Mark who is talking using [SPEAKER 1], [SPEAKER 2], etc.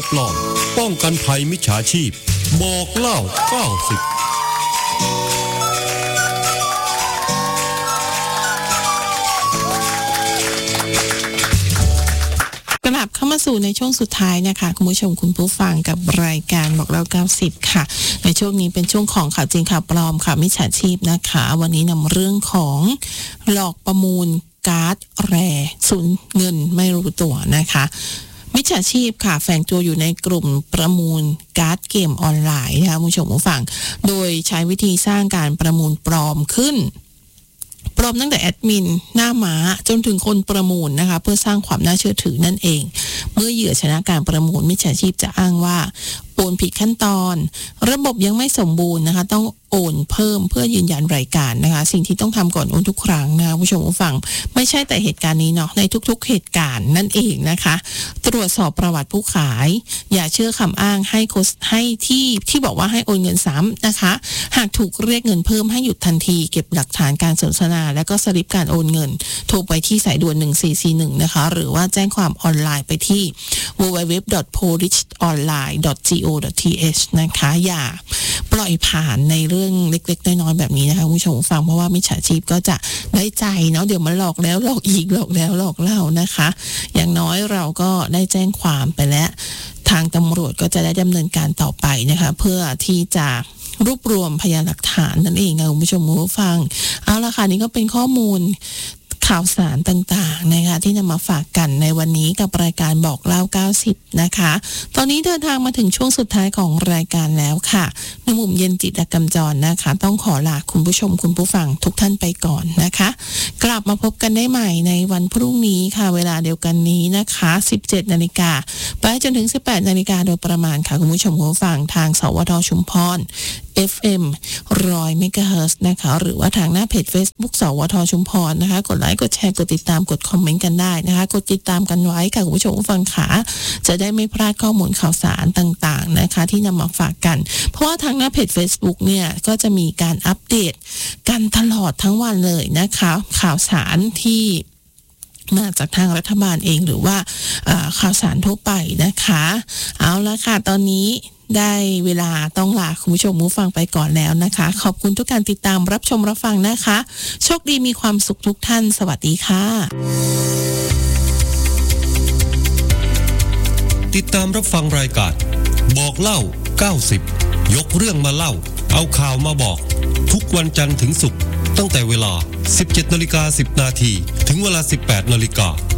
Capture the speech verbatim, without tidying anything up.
[SPEAKER 1] ปลอมป้องกันภัยมิจฉาชีพบอกเล่าเก้าสิบ
[SPEAKER 2] กลับเข้ามาสู่ในช่วงสุดท้ายนะคะคุณผู้ชมคุณผู้ฟังกับรายการบอกเล่าเก้าสิบค่ะในช่วงนี้เป็นช่วงของข่าวจริงข่าวปลอมค่ะมิจฉาชีพนะคะวันนี้นำเรื่องของหลอกประมูลการ์ดแรสูญเงินไม่รู้ตัวนะคะมิจฉาชีพค่ะแฝงตัวอยู่ในกลุ่มประมูลการ์ดเกมออนไลน์นะคะคุณผู้ชมผู้ฟังโดยใช้วิธีสร้างการประมูลปลอมขึ้นปลอมตั้งแต่แอดมินหน้าม้าจนถึงคนประมูลนะคะเพื่อสร้างความน่าเชื่อถือนั่นเองเมื่อเหยื่อชนะการประมูลมิจฉาชีพจะอ้างว่าโอนผิดขั้นตอนระบบยังไม่สมบูรณ์นะคะต้องโอนเพิ่มเพื่อยืนยันรายการนะคะสิ่งที่ต้องทำก่อนโอนทุกครั้งนะคะผู้ชมผู้ฟังไม่ใช่แต่เหตุการณ์นี้เนาะในทุกๆเหตุการณ์นั่นเองนะคะตรวจสอบประวัติผู้ขายอย่าเชื่อคำอ้างให้ให้ที่ที่บอกว่าให้โอนเงินซ้ำนะคะหากถูกเรียกเงินเพิ่มให้หยุดทันทีเก็บหลักฐานการสนทนาและก็สลิปการโอนเงินโทรไปที่สายด่วนหนึ่งสี่สี่หนึ่งนะคะหรือว่าแจ้งความออนไลน์ไปที่ ดับเบิลยู ดับเบิลยู ดับเบิลยู ดอท โพลิช ออนไลน์ ดอท ซี โอ ดอท ที เอช นะคะอย่าปล่อยผ่านในเรื่องเล็กๆน้อยๆแบบนี้นะคะคุณผู้ชมฟังเพราะว่ามิจฉาชีพก็จะได้ใจเนาะเดี๋ยวมันหลอกแล้วหลอกอีกหลอกแล้วหลอกเล่านะคะอย่างน้อยเราก็ได้แจ้งความไปแล้วทางตำรวจก็จะได้ดำเนินการต่อไปนะคะเพื่อที่จะรวบรวมพยานหลักฐานนั่นเองค่ะคุณผู้ชมผู้ฟังเอาละค่ะนี่ก็เป็นข้อมูลข่าวสารต่างๆนะคะที่นำมาฝากกันในวันนี้กับรายการบอกเล่าเก้าสิบนะคะตอนนี้เดินทางมาถึงช่วงสุดท้ายของรายการแล้วค่ะในมุมเย็นจิตกำจรนะคะต้องขอลาคุณผู้ชมคุณผู้ฟังทุกท่านไปก่อนนะคะกลับมาพบกันได้ใหม่ในวันพรุ่งนี้ค่ะเวลาเดียวกันนี้นะคะสิบเจ็ดนาฬิกาไปจนถึงสิบแปดนาฬิกาโดยประมาณค่ะคุณผู้ชมคุณผู้ฟังทางสวทชุมพร เอฟ เอ็ม หนึ่งร้อย เมกะเฮิรตซ์นะคะหรือว่าทางหน้าเพจ Facebook สวทชุมพรนะคะกดไลค์กดแชร์กดติดตามกดคอมเมนต์กันได้นะคะกดติดตามกันไว้ค่ะคุณผู้ชมผู้ฟังขาจะได้ไม่พลาดข้อมูลข่าวสารต่างๆนะคะที่นำมาฝากกันเพราะว่าทางหน้าเพจ Facebook เนี่ยก็จะมีการอัปเดตกันตลอดทั้งวันเลยนะคะข่าวสารที่มาจากทางรัฐบาลเองหรือว่าข่าวสารทั่วไปนะคะเอาละค่ะตอนนี้ได้เวลาต้องลาคุณผู้ชมผู้ฟังไปก่อนแล้วนะคะขอบคุณทุกการติดตามรับชมรับฟังนะคะโชคดีมีความสุขทุกท่านสวัสดีค่ะ
[SPEAKER 1] ติดตามรับฟังรายการบอกเล่าเก้าสิบยกเรื่องมาเล่าเอาข่าวมาบอกทุกวันจันทร์ถึงศุกร์ตั้งแต่เวลา สิบเจ็ดนาฬิกาสิบนาที ถึงเวลา สิบแปดนาฬิกา